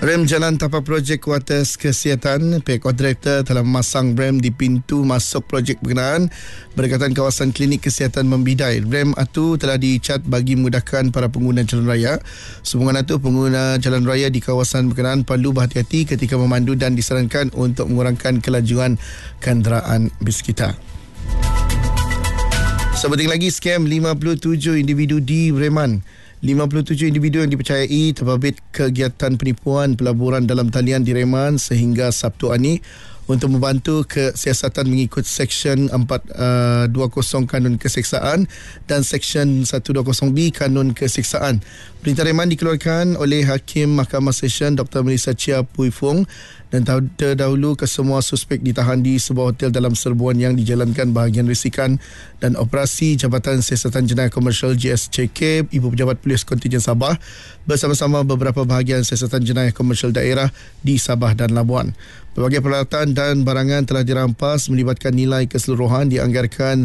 Rem jalan tapak projek kuartus kesihatan, pihak kontraktor telah memasang rem di pintu masuk projek berkenaan berdekatan kawasan klinik kesihatan Membidai. Rem itu telah dicat bagi memudahkan para pengguna jalan raya. Sehubungan itu, pengguna jalan raya di kawasan berkenaan perlu berhati-hati ketika memandu dan disarankan untuk mengurangkan kelajuan kenderaan bersekitar. Sepenting lagi, skam 57 individu di Breman. 57 individu yang dipercayai terbabit kegiatan penipuan pelaburan dalam talian di Reman sehingga Sabtu ini untuk membantu kesiasatan mengikut Seksyen 420 Kanun Keseksaan dan Seksyen 120B Kanun Keseksaan. Perintah reman dikeluarkan oleh Hakim Mahkamah Session Dr. Melissa Chia Pui Fong dan terdahulu kesemua suspek ditahan di sebuah hotel dalam serbuan yang dijalankan bahagian risikan dan operasi Jabatan Siasatan Jenayah Komersial JSCK Ibu Pejabat Polis Kontingen Sabah bersama-sama beberapa bahagian Siasatan Jenayah Komersial Daerah di Sabah dan Labuan. Pelbagai peralatan dan barangan telah dirampas melibatkan nilai keseluruhan dianggarkan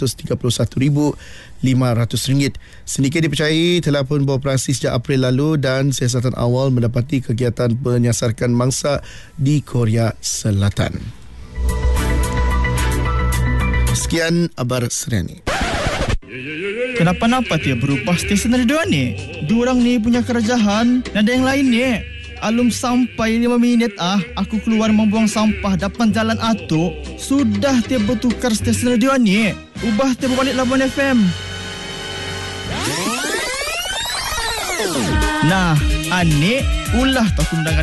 RM131,500. Sindiket dipercayai telah pun beroperasi sejak April lalu dan siasatan awal mendapati kegiatan penyasarkan mangsa di Korea Selatan. Sekian Abar Serani. Kenapa-napa dia berubah stesen radio ni? Diorang ni punya kerajaan, ada yang lain ni. Alum sampai 5 minit aku keluar membuang sampah depan jalan Atuk. Sudah dia bertukar stesen radio ni. Ubah dia berbalik Labuan FM. Nah, Anik ulah tak kundangan